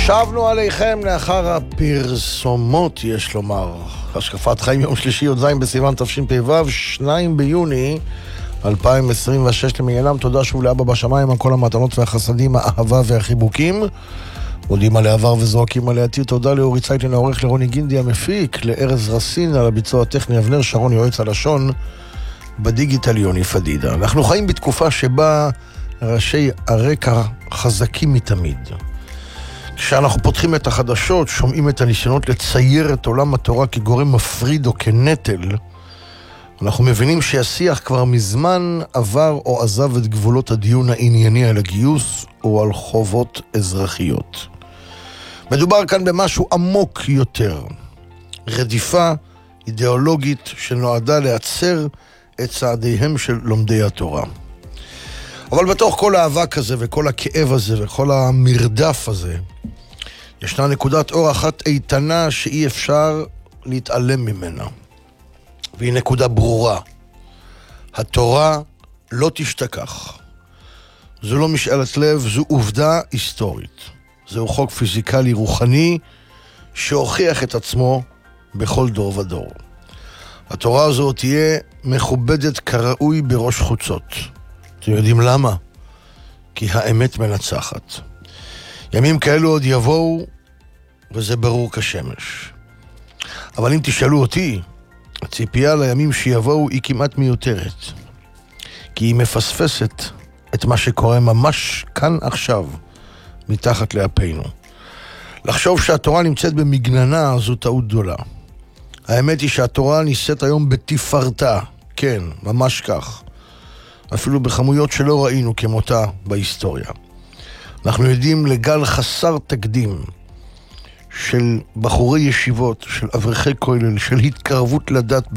שבנו עליכם לאחר הפרסומות, יש לומר. השקפת חיים יום שלישי, י"ז בסיוון תשפ"ו, 2 ביוני 2026. למעיינם, תודה שוב לאבא בשמיים על כל המתנות והחסדים, האהבה והחיבוקים. מודים על העבר וזועקים על העתיד. תודה לאורי צייטלין העורך, לרוני גינדי המפיק, לארז רסין על הביצוע הטכני, אבנר שרון יועץ הלשון, בדיגיטל יוני פדידה. אנחנו חיים בתקופה שבה ראשי הרקע חזקים מתמיד. כשאנחנו פותחים את החדשות, שומעים את הניסיונות לצייר את עולם התורה כגורם מפריד או כנטל, אנחנו מבינים שהשיח כבר מזמן עבר או עזב את גבולות הדיון הענייני על הגיוס או על חובות אזרחיות. מדובר כאן במשהו עמוק יותר, רדיפה אידיאולוגית שנועדה לעצר את צעדיהם של לומדי התורה. אבל בתוך כל האבק הזה וכל הכאב הזה וכל המרדף הזה, ישנה נקודת אור אחת איתנה שאי אפשר להתעלם ממנה. והיא נקודה ברורה. התורה לא תשתכח. זו לא משאלת לב, זו עובדה היסטורית. זהו חוק פיזיקלי רוחני שהוכיח את עצמו בכל דור ודור. התורה הזו תהיה מכובדת כראוי בראש חוצות. אתם יודעים למה? כי האמת מנצחת. ימים כאלו עוד יבואו, וזה ברור כשמש. אבל אם תשאלו אותי, הציפייה לימים שיבואו היא כמעט מיותרת. כי היא מפספסת את מה שקורה ממש כאן עכשיו, מתחת לאפינו. לחשוב שהתורה נמצאת במגננה זו טעות גדולה. האמת היא שהתורה ניסית היום בתפארתה, כן, ממש כך. אפילו בכמויות שלא ראינו כמותה בהיסטוריה. אנחנו יודעים לגל חסר תקדים של בחורי ישיבות, של אברכי כולל, של התקרבות לדת